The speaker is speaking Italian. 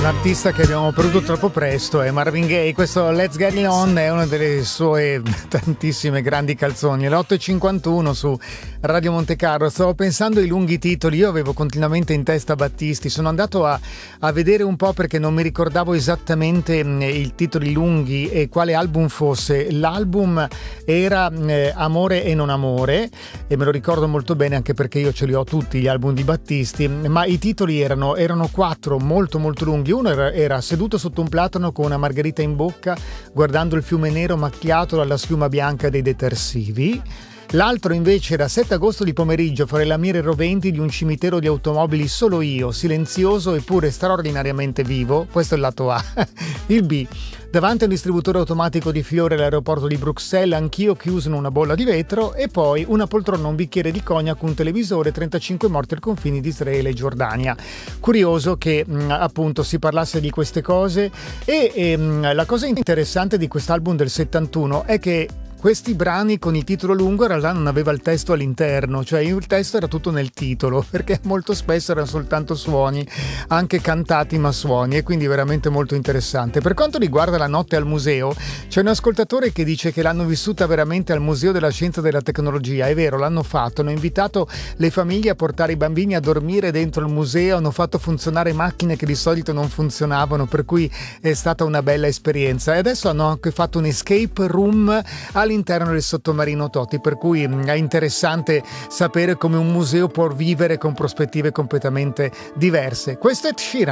L'artista che abbiamo perduto troppo presto è Marvin Gaye. Questo Let's Get It On è una delle sue tantissime grandi canzoni. Alle 8.51 su Radio Monte Carlo. Stavo pensando ai lunghi titoli. Io avevo continuamente in testa Battisti. Sono andato a vedere un po' perché non mi ricordavo esattamente i titoli lunghi e quale album fosse. L'album era Amore e non amore, e me lo ricordo molto bene anche perché io ce li ho tutti gli album di Battisti, ma i titoli erano 4 molto molto lunghi. Uno era Seduto sotto un platano con una margherita in bocca, guardando il fiume nero macchiato dalla schiuma bianca dei detersivi. L'altro invece era 7 agosto di pomeriggio, fra le lamiere roventi di un cimitero di automobili, solo io, silenzioso eppure straordinariamente vivo. Questo è il lato A. Il B: davanti a un distributore automatico di fiori all'aeroporto di Bruxelles, anch'io chiuso in una bolla di vetro, e poi una poltrona, un bicchiere di cognac, un televisore, 35 morti ai confini di Israele e Giordania. Curioso che appunto si parlasse di queste cose, e la cosa interessante di quest'album del 71 è che questi brani con il titolo lungo in realtà non aveva il testo all'interno, cioè il testo era tutto nel titolo, perché molto spesso erano soltanto suoni, anche cantati ma suoni, e quindi veramente molto interessante. Per quanto riguarda La notte al museo, c'è un ascoltatore che dice che l'hanno vissuta veramente al Museo della Scienza e della Tecnologia. È vero, l'hanno fatto, hanno invitato le famiglie a portare i bambini a dormire dentro il museo, hanno fatto funzionare macchine che di solito non funzionavano, per cui è stata una bella esperienza. E adesso hanno anche fatto un escape room all'interno del sottomarino Totti, per cui è interessante sapere come un museo può vivere con prospettive completamente diverse. Questo è Sheeran.